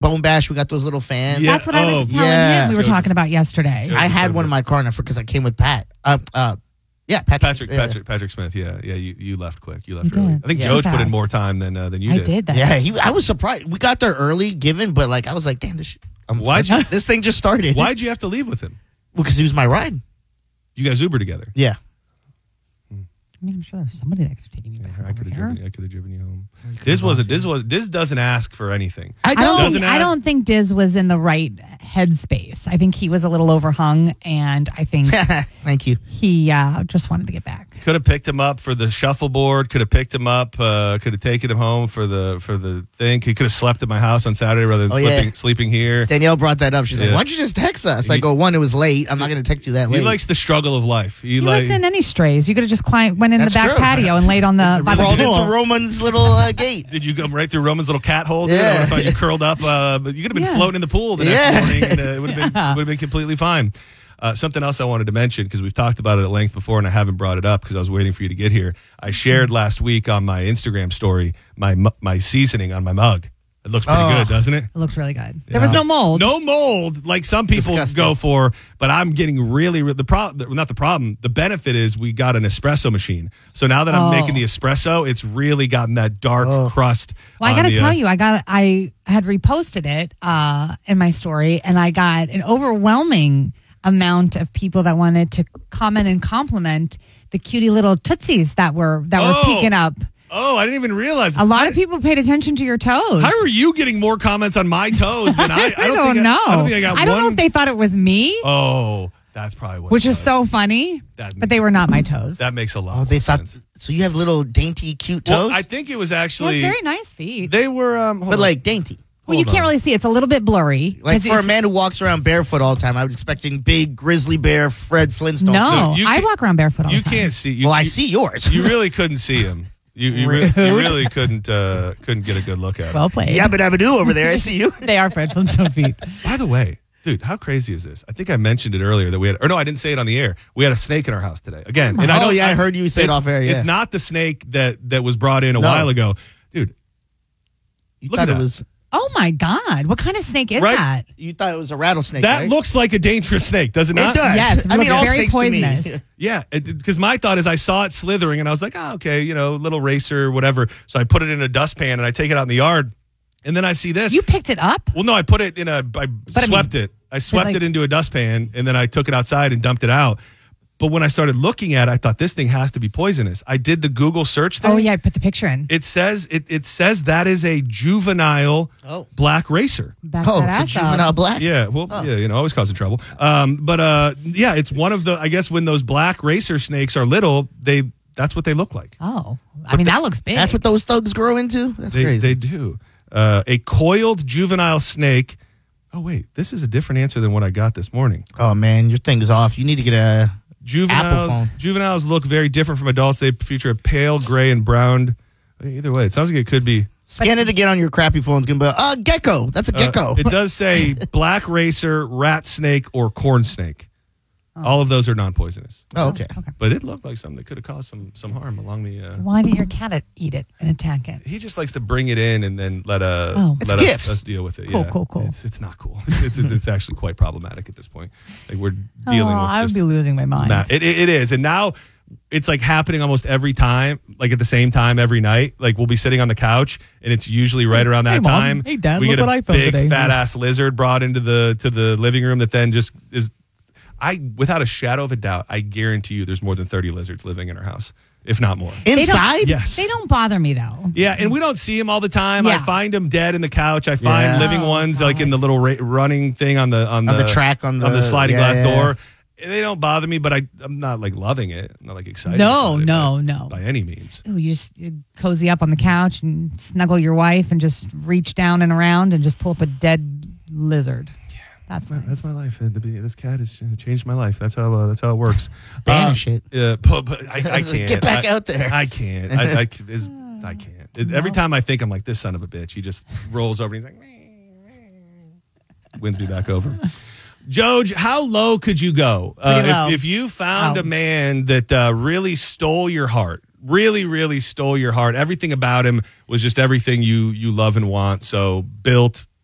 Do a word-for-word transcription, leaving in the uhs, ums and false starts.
Bone Bash, we got those little fans. Yeah. That's what I Oh, was telling yeah. him we were talking about yesterday. I had one in my car because I came with Pat. Uh, uh, yeah, Patrick. Patrick, yeah. Patrick, Patrick Smith. Yeah, yeah. You, you left quick. You left You early. did. I think Yeah. Joe's Too put in fast. more time than uh, than you I did. did that. Yeah, he, I was surprised. We got there early, given, but like I was like, damn, this. Shit, I'm Why'd you- this thing just started. Why'd you have to leave with him? Because he was my ride. You guys Uber together. Yeah. I mean, I'm sure there's somebody that could have taken you back. I could over have here. driven. I could have driven you home. Diz wasn't. Diz was. Diz doesn't ask for anything. I I don't. don't, Doesn't think, I have- don't think Diz was in the right headspace. I think he was a little overhung, and I think Thank you. he uh, just wanted to get back. Could have picked him up for the shuffleboard. Could have picked him up. Uh, could have taken him home for the for the thing. He could have slept at my house on Saturday rather than Oh, sleeping yeah. sleeping here. Danielle brought that up. She's Yeah. like, "Why don't you just text us?" I He- go, "One, it was late. I'm not going to text you that He late." likes the struggle of life. He, He like. lets in any strays. You could have just climbed, went in That's the back true. patio and laid on the by the crawled pool. into Roman's little uh, gate. Did you come right through Roman's little cat hole? Dude? I Yeah. would have found you curled up. Uh, but you could have been Yeah. floating in the pool the next Yeah. morning, and uh, it would have been Yeah. would have been completely fine. Uh, something else I wanted to mention because we've talked about it at length before, and I haven't brought it up because I was waiting for you to get here. I shared last week on my Instagram story my mu- my seasoning on my mug. It looks pretty Oh. good, doesn't it? It looked really good. There was no mold. No mold, like some people Disgusting. go for, but I'm getting really, re- the problem, not the problem, the benefit is we got an espresso machine. So now that I'm Oh. making the espresso, it's really gotten that dark Oh. crust. Well, I on got to the, tell uh, you, I got I had reposted it uh, in my story, and I got an overwhelming amount of people that wanted to comment and compliment the cutie little tootsies that were that were Oh. peeking up. Oh, I didn't even realize. A lot How- of people paid attention to your toes. How are you getting more comments on my toes than I? I, I don't, don't, think know. I, I don't think I got I don't one. know if they thought it was me, Oh, that's probably what. which it is was. so funny. That But they were not my toes. That makes a lot. Oh, more they thought. sense. So you have little dainty, cute toes, Well, I think it was They have actually. very nice feet. They were. Um, hold but on. like dainty. well, you hold can't on. really see. It's a little bit blurry. Like 'cause for a it's- man who walks around barefoot all the time, I was expecting big grizzly bear Fred Flintstone. No, No, you I can't- walk around barefoot all you the time. can't see. You, Well, I you- see yours. You really couldn't see him. You, you, re- you Rude. really couldn't uh, couldn't get a good look at him. Well played. Yabba dabba doo over there. I see you. They are Fred Flintstone feet. By the way, dude, how crazy is this? I think I mentioned it earlier that we had, or no, I didn't say it on the air. We had a snake in our house today. Again, and I Oh, don't, yeah, I heard you say it it's- off air, yeah. It's not the snake that that was brought in a No. while ago, dude. You Look thought at it that. was. Oh my God! What kind of snake is Right? that? You thought it was a rattlesnake. That right? looks like a dangerous snake, does it not? It does. Yes, it I mean, looks all very snakes to me. poisonous. Yeah, because my thought is I saw it slithering and I was like, oh, okay, you know, little racer, whatever. So I put it in a dustpan and I take it out in the yard, and then I see this. You picked it up? Well, no, I put it in a. I I swept mean, it. I swept like- it into a dustpan, and then I took it outside and dumped it out. But when I started looking at it, I thought this thing has to be poisonous. I did the Google search thing. Oh yeah, I put the picture in. It says it. It says that is a juvenile Oh. black racer. Back Oh, that it's a ass up. juvenile black. Yeah, well, Oh. yeah, you know, always causing trouble. Um, but uh, yeah, it's one of the. I guess when those black racer snakes are little, they that's what they look like. Oh, I mean that looks big. That's what those thugs grow into. That's They crazy. they do. Uh, a coiled juvenile snake. Oh wait, this is a different answer than what I got this morning. oh man, your thing's off. You need to get a. Juveniles, Apple phone. juveniles look very different from adults. They feature a pale gray and brown. Either way, it sounds like it could be. Scan it again on your crappy phone. It's gonna be uh gecko. That's a uh, gecko. it does say black racer, rat snake, or corn snake. All of those are non-poisonous, oh, okay. Okay. but it looked like something that could have caused some some harm along the. Uh, Why didn't your cat eat it and attack it? he just likes to bring it in and then let uh Oh. It's let gifts. us, us deal with it. Cool, yeah. cool, cool. It's it's not cool. It's it's, it's actually quite problematic at this point. Like we're dealing oh, with. I would just be losing my mind. Ma- It, it, it is. And now it's like happening almost every time, like at the same time every night. Like we'll be sitting on the couch and it's usually right around that Hey, Mom. time. Hey, Dad, we look get a what I found big today. fat ass lizard brought into the to the living room that then just is I without a shadow of a doubt, I guarantee you there's more than thirty lizards living in our house, if not more. They don't- Inside? Yes. They don't bother me though. Yeah, and we don't see them all the time. I Yeah. find them dead in the couch. I find Yeah. living Oh, ones like God. in the little ra- running thing on the on the, On the track, on on the the- sliding yeah, glass yeah. door. They don't bother me, but I I'm not like loving it. I'm not like excited. No, about it no, by, no. by any means. Ooh, you just you cozy up on the couch and snuggle your wife and just reach down and around and just pull up a dead lizard. That's nice. That's my life. Uh, the- This cat has uh, changed my life. That's how uh, that's how it works. Banish it. Yeah, but, but I, I can't Get back I- out there. I can't. I, I, it's- I can't. It- Every time I think I'm like this son of a bitch, he just rolls over and he's like, wins me back over. Joj, how low could you go uh, Pretty low. if, if you found Oh. a man that uh, really stole your heart? Really, really stole your heart. Everything about him was just everything you you love and want. So built,